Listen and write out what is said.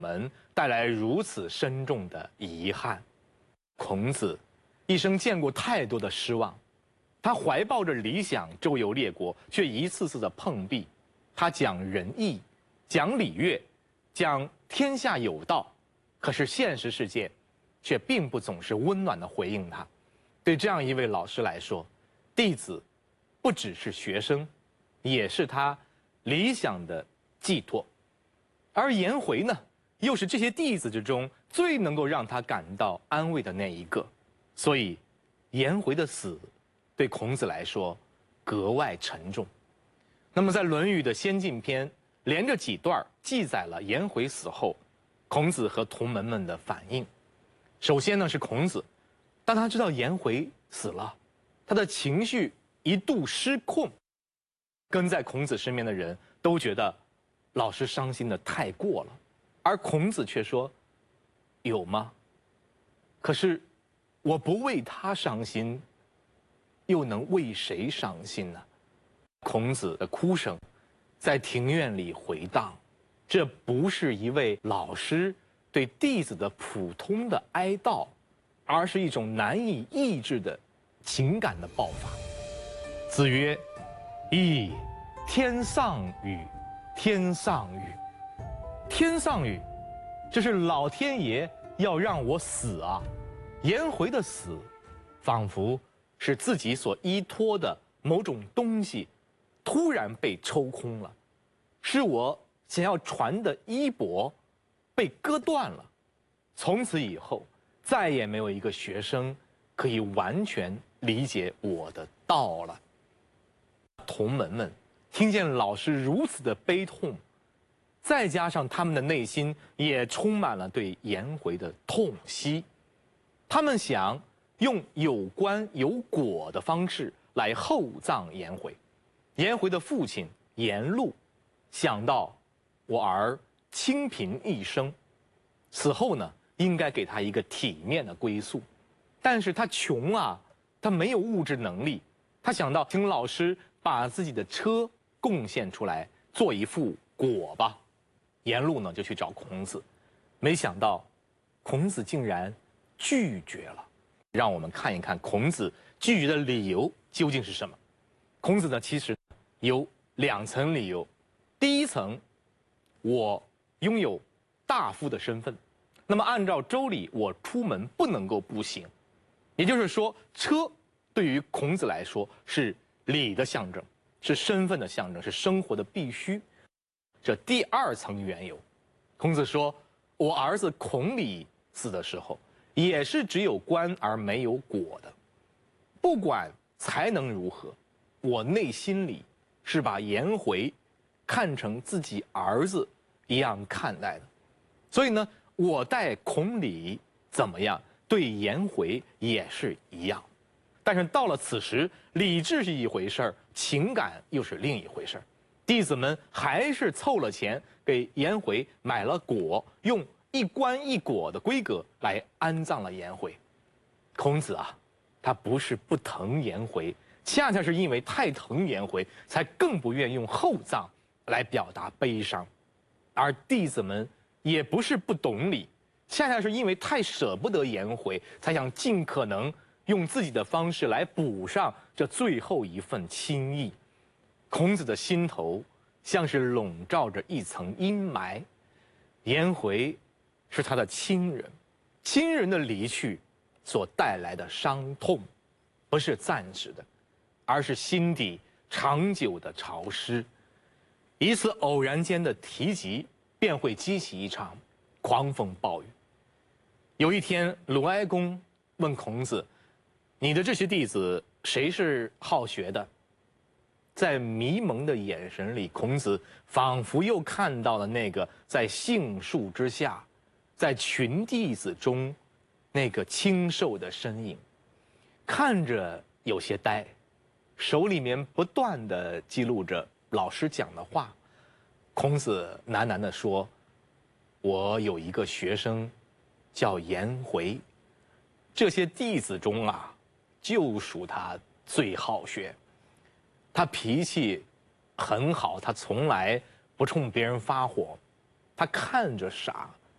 们带来如此深重的遗憾。孔子一生见过太多的失望，他怀抱着理想周游列国，却一次次的碰壁。他讲仁义，讲礼乐，讲天下有道，可是现实世界却并不总是温暖的回应他。对这样一位老师来说，弟子不只是学生，也是他理想的寄托。而颜回呢，又是这些弟子之中最能够让他感到安慰的那一个。所以，颜回的死对孔子来说格外沉重。那么在《论语》的先进篇，连着几段记载了颜回死后孔子和同门们的反应。首先呢是孔子，当他知道颜回死了，他的情绪一度失控。跟在孔子身边的人都觉得老师伤心的太过了，而孔子却说：“有吗？可是我不为他伤心，又能为谁伤心呢？”孔子的哭声在庭院里回荡，这不是一位老师对弟子的普通的哀悼，而是一种难以抑制的情感的爆发。子曰：“噫！天丧与，天丧与，天丧与，这是老天爷要让我死啊！”颜回的死，仿佛是自己所依托的某种东西突然被抽空了，是我想要传的衣钵被割断了。从此以后，再也没有一个学生可以完全理解我的道了。同门们听见老师如此的悲痛，再加上他们的内心也充满了对颜回的痛惜，他们想用有棺有椁的方式来厚葬颜回。颜回的父亲颜路想到我儿清贫一生，死后呢应该给他一个体面的归宿，但是他穷啊，他没有物质能力。他想到请老师把自己的车贡献出来做一副椁吧。颜路呢就去找孔子，没想到孔子竟然拒绝了。让我们看一看孔子拒绝的理由究竟是什么。孔子呢其实有2层理由。第一层，我拥有大夫的身份，那么按照周礼，我出门不能够步行，也就是说，车对于孔子来说是礼的象征，是身份的象征，是生活的必须。这第2层缘由，孔子说，我儿子孔鲤死的时候，也是只有棺而没有椁的。不管才能如何，我内心里是把颜回看成自己儿子一样看待的。所以呢，我待孔鲤怎么样，对颜回也是一样。但是到了此时，理智是一回事儿，情感又是另一回事儿。弟子们还是凑了钱给颜回买了椁，用一棺一椁的规格来安葬了颜回。孔子啊，他不是不疼颜回，恰恰是因为太疼颜回，才更不愿用厚葬来表达悲伤。而弟子们也不是不懂礼，恰恰是因为太舍不得颜回，才想尽可能用自己的方式来补上这最后一份亲意。孔子的心头像是笼罩着一层阴霾，颜回是他的亲人，亲人的离去所带来的伤痛，不是暂时的，而是心底长久的潮湿。一次偶然间的提及，便会激起一场狂风暴雨。有一天，鲁哀公问孔子：“你的这些弟子，谁是好学的？”在迷蒙的眼神里，孔子仿佛又看到了那个在杏树之下，在群弟子中那个清瘦的身影，看着有些呆，手里面不断地记录着老师讲的话。孔子喃喃地说：“我有一个学生叫颜回，这些弟子中啊，就属他最好学。他脾气很好，他从来不冲别人发火，他看着傻，